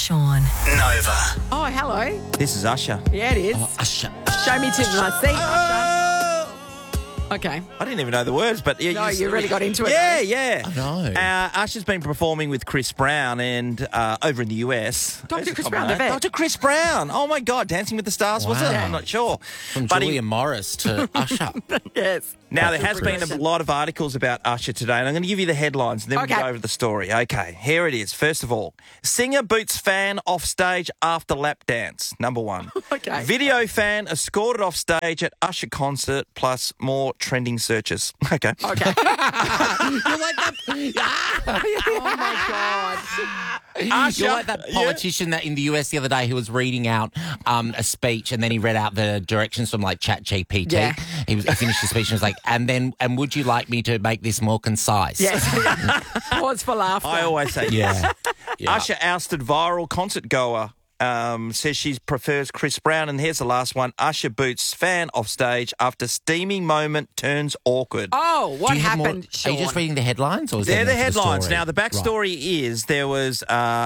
Sean. Nova. Oh, hello. This is Usher. Yeah, it is. Usher. Show me to my seat, Usher. Okay. I didn't even know the words, but yeah, No, you really got into it. Yeah, yeah. I know. Usher's been performing with Chris Brown and over in the US. Dr. Chris Brown, the vet. Dr. Chris Brown. Oh my God, Dancing with the Stars was it? Wow. I'm not sure. From But Julia Morris to Usher. Yes. Now, there has been a lot of articles about Usher today, and I'm going to give you the headlines, and then Okay. we'll go over the story. Okay, here it is. First of all, singer boots fan off stage after lap dance, number one. Okay. Video fan escorted off stage at Usher concert, plus more trending searches. Okay. Okay. You're like that. Oh, my God. Usher, You're like that politician that in the US the other day who was reading out a speech and then he read out the directions from like ChatGPT. Yeah. He finished the speech and was like, and would you like me to make this more concise? Yes. Pause for laughter. I always say Yeah. Yeah. Usher ousted viral concert goer. Says she prefers Chris Brown. And here's the last one. Usher boots fan off stage after steaming moment turns awkward. Oh, what Do you have more- happened, Are Sean? you just reading the headlines? Or is They're there the more to headlines. story? Now, the backstory is there was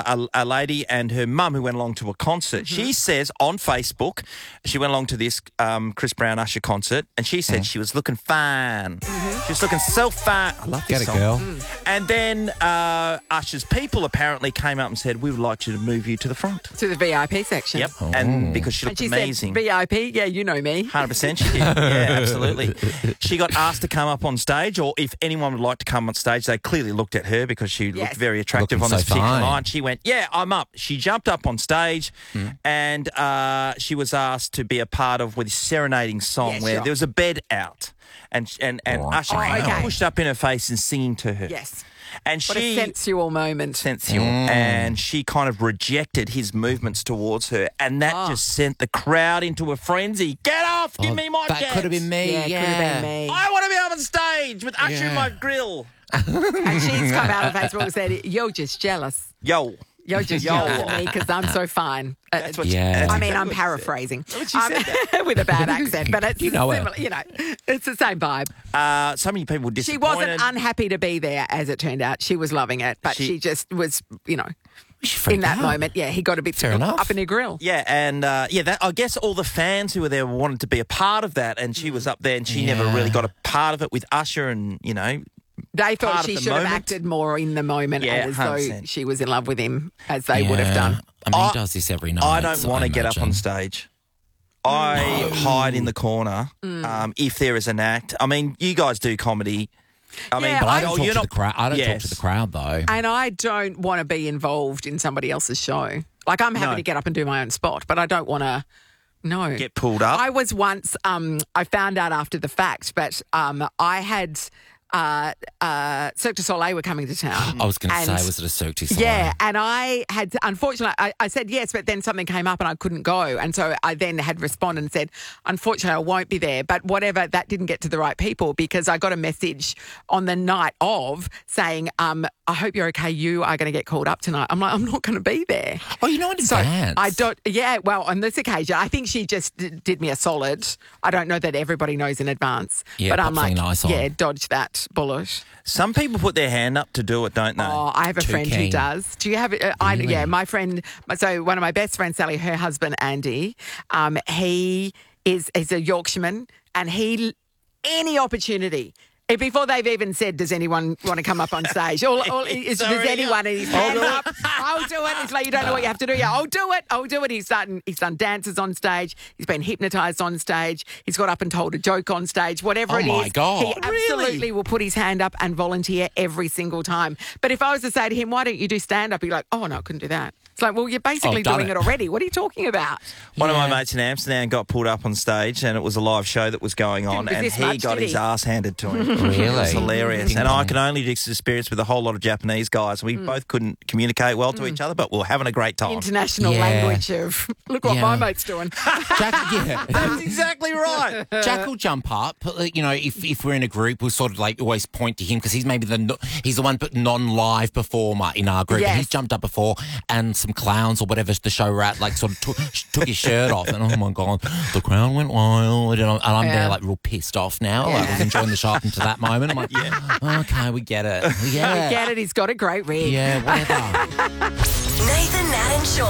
a lady and her mum who went along to a concert. Mm-hmm. She says on Facebook, she went along to this Chris Brown Usher concert, and she said she was looking fine. Mm-hmm. She was looking so fine. I love this Get it, song. girl. And then Usher's people apparently came up and said, we would like you to move you to the front. To the VIP section. Yep. And because she And looked she amazing. said, VIP, yeah, you know me. 100% she did. Yeah, absolutely. She got asked to come up on stage, or if anyone would like to come on stage, they clearly looked at her because she Yes. looked very attractive Looking on this so particular fine. night. She went, yeah, I'm up. She jumped up on stage and she was asked to be a part of with a serenading song Yeah, where sure. there was a bed out and Usher Oh, okay. pushed up in her face and singing to her. Yes. And What a she... sensual moment. sensual, and she kind of rejected his movements towards her, and that just sent the crowd into a frenzy. Get off! Give me my That chance. could have been me. Yeah, it could have been me. I want to be up on stage with Usher in Yeah. my grill. And she's come out on Facebook and said, you're just jealous. Yo, You're just jealous of me because I'm so fine. that's what. Yeah. That's I mean, exactly I'm what she paraphrasing. what she said With a bad accent, but it's know her. similar, it's the same vibe. said. So many people were She disappointed. wasn't unhappy to be there, as it turned out. She was loving it, but She- she just was, She in freaked that out. moment, he got a bit Fair enough. up in her grill. Yeah, and that, I guess all the fans who were there wanted to be a part of that, and she was up there, and she never Yeah. really got a part of it with Usher, and They Part thought of she the should have moment. acted more in the moment, Yeah, as though 100%. she was in love with him, as they would have done. I mean, I- he does this every night. I don't so want to get up on imagine. stage. I hide in the corner if there is an act. I mean, you guys do comedy. I mean, Yeah, But I I- don't oh, talk you're to not- the crowd. I don't talk Yes. to the crowd though. And I don't want to be involved in somebody else's show. Like, I'm happy No. to get up and do my own spot, but I don't want to. No. Get pulled up. I was once, I found out after the fact, but I had Cirque du Soleil were coming to town. I was going to say, And- was it a Cirque du Soleil? Yeah, and I had, unfortunately, I said yes, but then something came up and I couldn't go. And so I then had responded and said, unfortunately, I won't be there. But whatever, that didn't get to the right people because I got a message on the night of saying, I hope you're okay. You are going to get called up tonight. I'm like, I'm not going to be there. Oh, you know in So advance. I don't, yeah, well, on this occasion, I think she just did me a solid. I don't know that everybody knows in advance. Yeah, but I'm pop like, something nice on. yeah, dodge that bullet. Some people put their hand up to do it, don't they? Oh, I have a Too friend who keen. does. Do you have it? Yeah, my friend. So one of my best friends, Sally, her husband Andy, he is a Yorkshireman, and any opportunity. Before they've even said, does anyone want to come up on stage? Does anyone? And he's hands up. I'll do it. It's like, you don't know what you have to do. Yeah, I'll do it. I'll do it. He's done dances on stage. He's been hypnotised on stage. He's got up and told a joke on stage. Whatever Oh, it is. my God. He absolutely will put his hand up and volunteer every single time. But if I was to say to him, why don't you do stand-up? He'd be like, oh, no, I couldn't do that. It's like, well, you're basically done doing it. it already. What are you talking about? One of my mates in Amsterdam got pulled up on stage, and it was a live show that was going on, Didn't and resist he much, got did his he? ass handed to him. Really? It was hilarious. Ding And I dong. can only do this experience with a whole lot of Japanese guys. We both couldn't communicate well to each other, but we were having a great time. International Yeah. language of, look what Yeah. my mate's doing. Jack, That's exactly right. Jack will jump up. If we're in a group, we'll sort of like always point to him because he's maybe he's the one but non-live performer in our group. Yes. He's jumped up before, and some clowns or whatever the show we're at like sort of took his shirt off, and oh my God, the crowd went wild, and I'm Yeah. there like real pissed off now. Like, I was enjoying the show up until that moment. I'm like, yeah, okay, we get it. I Yeah, get it. He's got a great rig. yeah, whatever. Nathan, Nat and Sean.